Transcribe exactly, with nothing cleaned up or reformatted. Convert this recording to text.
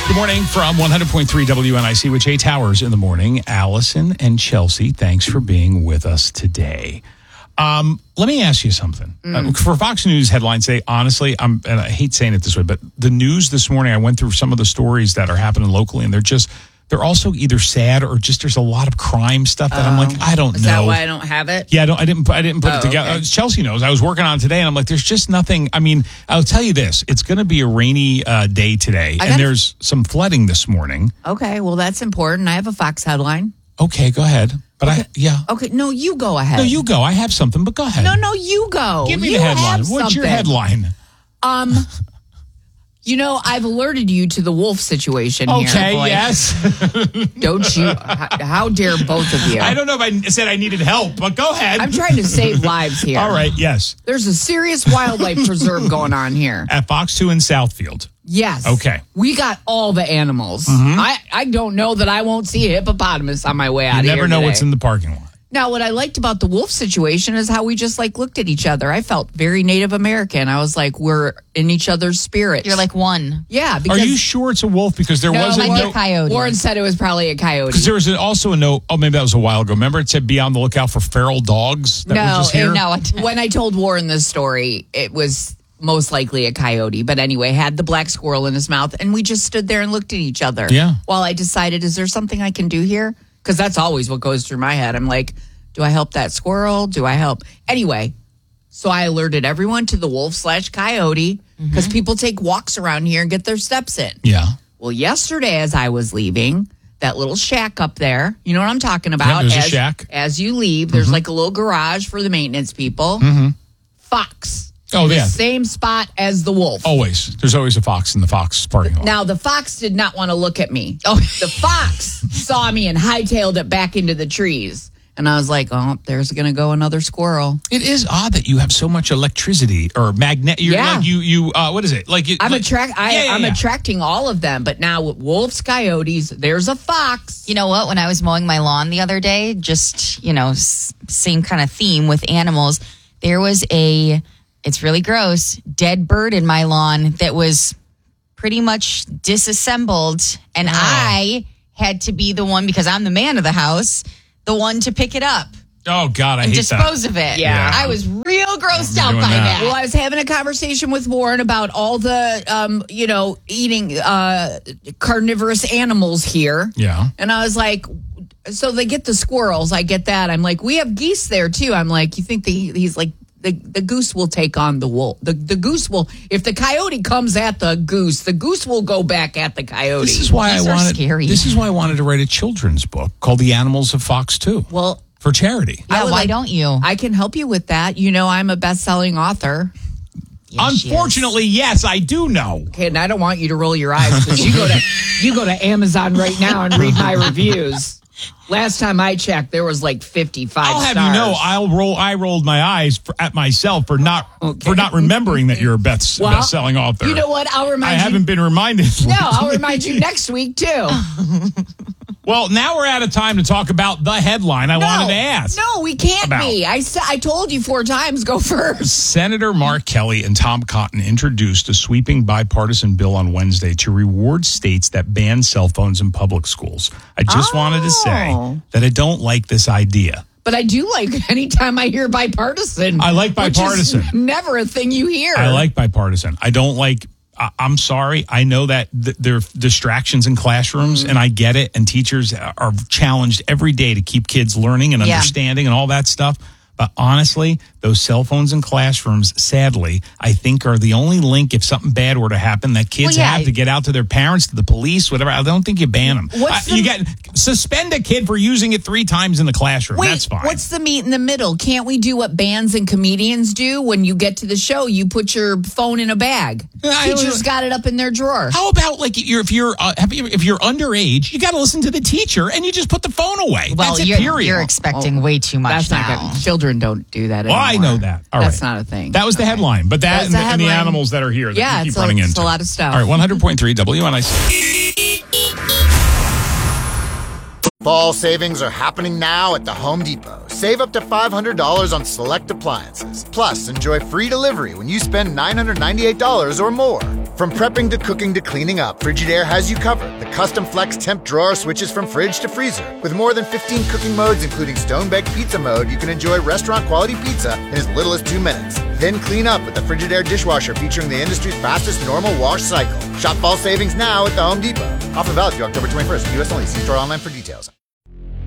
Good morning from one hundred point three W N I C with Jay Towers in the morning. Allison and Chelsea, thanks for being with us today. Um, let me ask you something. Mm. Uh, for Fox News headlines say, honestly, I'm, and I hate saying it this way, but the news this morning, I went through some of the stories that are happening locally, and they're just, they're also either sad or just there's a lot of crime stuff that oh. I'm like, I don't Is know. Is that why I don't have it? Yeah, I, don't, I didn't. I didn't put oh, it together. Okay. Chelsea knows. I was working on it today, and I'm like, there's just nothing. I mean, I'll tell you this: it's going to be a rainy uh, day today, I and there's some flooding this morning. Okay, well, that's important. I have a Fox headline. Okay, go ahead. But okay. I, yeah. Okay, no, you go ahead. No, you go. I have something, but go ahead. No, no, you go. Give me you the headline. What's something. your headline? Um, you know, I've alerted you to the wolf situation okay, here. Okay, yes. Don't you? How, how dare both of you? I don't know if I said I needed help, but go ahead. I'm trying to save lives here. All right, yes. There's a serious wildlife preserve going on here. At Fox two in Southfield. Yes. Okay. We got all the animals. Mm-hmm. I, I don't know that I won't see a hippopotamus on my way out you of here You never know today. what's in the parking lot. Now, what I liked about the wolf situation is how we just like looked at each other. I felt very Native American. I was like, we're in each other's spirits. You're like one. Yeah. Because Are you sure it's a wolf? Because there no, was a, might note, be a coyote. Warren said it was probably a coyote. Because there was an, also a note. Oh, maybe that was a while ago. Remember, it said be on the lookout for feral dogs. That no, were just here? no. When I told Warren this story, it was most likely a coyote. But anyway, had the black squirrel in his mouth, and we just stood there and looked at each other. Yeah. While I decided, is there something I can do here? Because that's always what goes through my head. I'm like, do I help that squirrel? Do I help? Anyway, so I alerted everyone to the wolf slash coyote because mm-hmm. people take walks around here and get their steps in. Yeah. Well, yesterday as I was leaving, that little shack up there, you know what I'm talking about? Yeah, there's as, a shack. As you leave, there's mm-hmm. like a little garage for the maintenance people. Mm-hmm. Fox. Oh, yeah. The same spot as the wolf. Always. There's always a fox in the Fox parking lot. Now, the fox did not want to look at me. Oh, the fox saw me and hightailed it back into the trees. And I was like, oh, there's going to go another squirrel. It is odd that you have so much electricity or magnet. You're yeah. like you, you, uh, what is it? Like you, I'm, like, attract- I, yeah, yeah, I'm yeah. attracting all of them. But now with wolves, coyotes, there's a fox. You know what? When I was mowing my lawn the other day, just, you know, s- same kind of theme with animals, there was a, it's really gross, dead bird in my lawn that was pretty much disassembled. And oh. I had to be the one, because I'm the man of the house, the one to pick it up. Oh, God, I and hate dispose that. of it. Yeah. yeah. I was real grossed out by that. that. Well, I was having a conversation with Warren about all the, um, you know, eating uh, carnivorous animals here. Yeah. And I was like, so they get the squirrels. I get that. I'm like, we have geese there, too. I'm like, you think the, he's like, the, the goose will take on the wolf. The, the goose will, if the coyote comes at the goose, the goose will go back at the coyote. This is why These I are wanted. scary. This is why I wanted to write a children's book called "The Animals of Fox two." Well, for charity. Yeah, I why like, don't you? I can help you with that. You know, I'm a best-selling author. Yes, Unfortunately, yes, I do know. Okay, and I don't want you to roll your eyes because you go to you go to Amazon right now and read my reviews. Last time I checked, there was like fifty-five I'll have stars. you know, I'll roll. I rolled my eyes for, at myself for not Okay. for not remembering that you're a best Well, best-selling author. You know what? I'll remind I you. haven't been reminded. No, I'll remind you next week too. Well, now we're out of time to talk about the headline I no, wanted to ask. No, we can't about. be. I sa- I told you four times. Go first. Senator Mark Kelly and Tom Cotton introduced a sweeping bipartisan bill on Wednesday to reward states that ban cell phones in public schools. I just Oh. wanted to say that I don't like this idea. But I do like anytime I hear bipartisan. I like bipartisan. Which is never a thing you hear. I like bipartisan. I don't like. I- I'm sorry. I know that th- there are distractions in classrooms, mm-hmm. and I get it. And teachers are challenged every day to keep kids learning and Yeah. understanding and all that stuff. But honestly, those cell phones in classrooms, sadly, I think are the only link if something bad were to happen that kids Well, yeah. have to get out to their parents, to the police, whatever. I don't think you ban them. What's Uh, the- you get suspend a kid for using it three times in the classroom. Wait, That's fine. what's the meat in the middle? Can't we do what bands and comedians do? When you get to the show, you put your phone in a bag. I- Teachers got it up in their drawer. How about like if you're if you're uh, if you're underage, you got to listen to the teacher and you just put the phone away. Well, That's it, you're, period. you're expecting way too much That's now. not good. Children don't do that Well, anymore. I know that. All That's right. not a thing. That was the headline, but that That's and the the, and the headline. animals that are here that Yeah, you keep it's a- running it's into. a lot of stuff. All right, one hundred point three W N I C. Fall savings are happening now at the Home Depot. Save up to five hundred dollars on select appliances. Plus, enjoy free delivery when you spend nine hundred ninety-eight dollars or more. From prepping to cooking to cleaning up, Frigidaire has you covered. The custom flex temp drawer switches from fridge to freezer. With more than fifteen cooking modes, including stone-baked pizza mode, you can enjoy restaurant-quality pizza in as little as two minutes. Then clean up with the Frigidaire dishwasher featuring the industry's fastest normal wash cycle. Shop fall savings now at the Home Depot. Offer valid through October twenty-first. U S only. See store online for details.